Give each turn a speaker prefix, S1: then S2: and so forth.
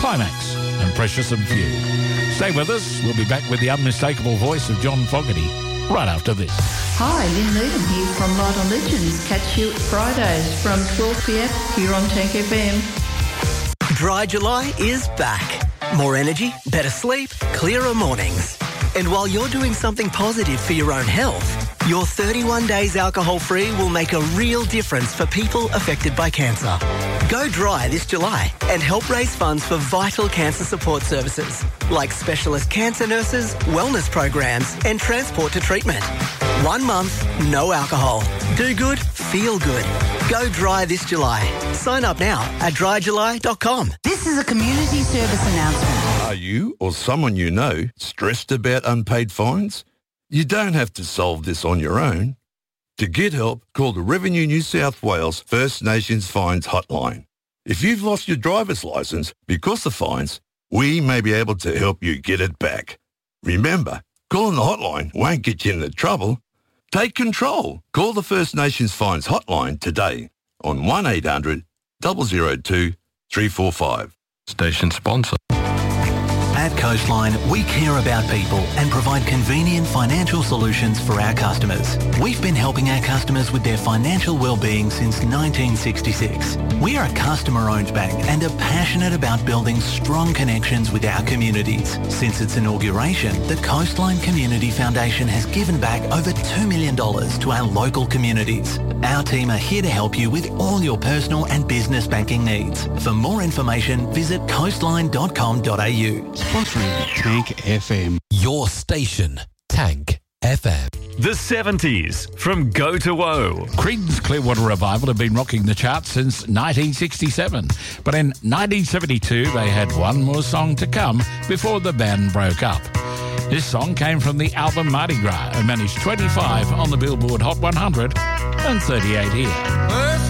S1: Climax and Precious and Few. Stay with us. We'll be back with the unmistakable voice of John Fogerty right after this.
S2: Hi, Lynn Needham here from Light on Legends. Catch you Fridays from 12 p.m. here on Tank FM.
S3: Dry July is back. More energy, better sleep, clearer mornings. And while you're doing something positive for your own health, your 31 days alcohol-free will make a real difference for people affected by cancer. Go dry this July and help raise funds for vital cancer support services like specialist cancer nurses, wellness programs and transport to treatment. 1 month, no alcohol. Do good, feel good. Go dry this July. Sign up now at dryjuly.com.
S4: This is a community service announcement.
S5: Are you or someone you know stressed about unpaid fines? You don't have to solve this on your own. To get help, call the Revenue New South Wales First Nations Fines Hotline. If you've lost your driver's licence because of fines, we may be able to help you get it back. Remember, calling the hotline won't get you into trouble. Take control. Call the First Nations Fines Hotline today on 1800 002 345.
S6: Station sponsor.
S3: At Coastline, we care about people and provide convenient financial solutions for our customers. We've been helping our customers with their financial well-being since 1966. We are a customer-owned bank and are passionate about building strong connections with our communities. Since its inauguration, the Coastline Community Foundation has given back over $2 million to our local communities. Our team are here to help you with all your personal and business banking needs. For more information, visit coastline.com.au.
S7: Sponsoring Tank FM.
S8: Your station, Tank FM.
S9: The 70s from Go to Woe.
S1: Creedence Clearwater Revival have been rocking the charts since 1967. But in 1972, they had one more song to come before the band broke up. This song came from the album Mardi Gras and managed 25 on the Billboard Hot 100 and 38 here.